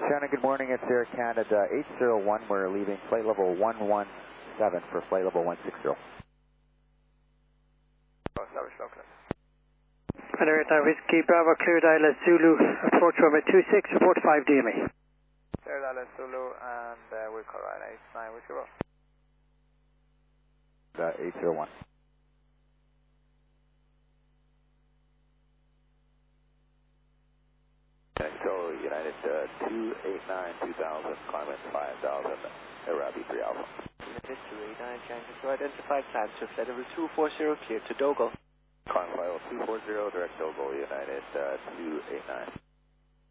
Shannon, good morning. It's Air Canada 801. We're leaving flight level 117 for flight level 160. Under 8 Whiskey Bravo, cleared Isla Zulu, approach runway 26, report 5 DME. Cleared Isla Zulu, and we'll call right 89 with you. 801. So United 289, 2000, climate 5000, Arabi 3 Alpha. United 289, changes to identified plans to flight level 240, clear to Dogo. Climb flight level 240, direct Dogo, United 289.